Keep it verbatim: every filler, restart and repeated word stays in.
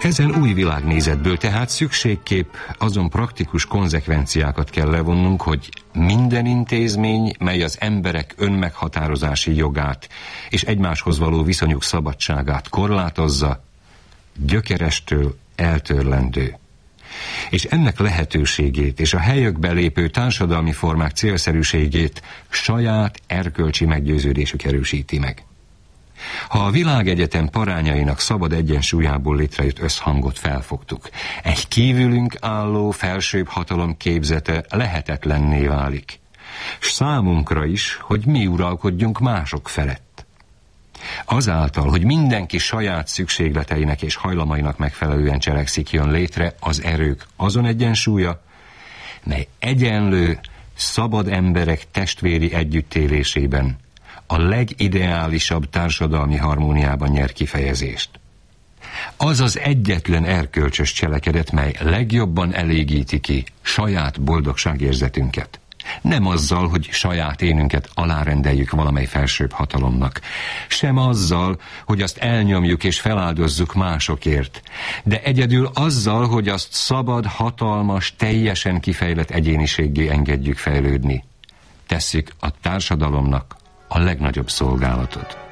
Ezen új világnézetből tehát szükségképp azon praktikus konzekvenciákat kell levonnunk, hogy minden intézmény, mely az emberek önmeghatározási jogát és egymáshoz való viszonyuk szabadságát korlátozza, gyökerestől eltörlendő. És ennek lehetőségét és a helyükbe lépő társadalmi formák célszerűségét saját erkölcsi meggyőződésük erősíti meg. Ha a világegyetem parányainak szabad egyensúlyából létrejött összhangot felfogtuk, egy kívülünk álló felsőbb hatalom képzete lehetetlenné válik, s számunkra is, hogy mi uralkodjunk mások felett. Azáltal, hogy mindenki saját szükségleteinek és hajlamainak megfelelően cselekszik, jön létre az erők azon egyensúlya, mely egyenlő, szabad emberek testvéri együttélésében a legideálisabb társadalmi harmóniában nyer kifejezést. Az az egyetlen erkölcsös cselekedet, mely legjobban elégíti ki saját boldogságérzetünket. Nem azzal, hogy saját énünket alárendeljük valamely felsőbb hatalomnak, sem azzal, hogy azt elnyomjuk és feláldozzuk másokért, de egyedül azzal, hogy azt szabad, hatalmas, teljesen kifejlett egyéniséggé engedjük fejlődni. Tesszük a társadalomnak a legnagyobb szolgálatot.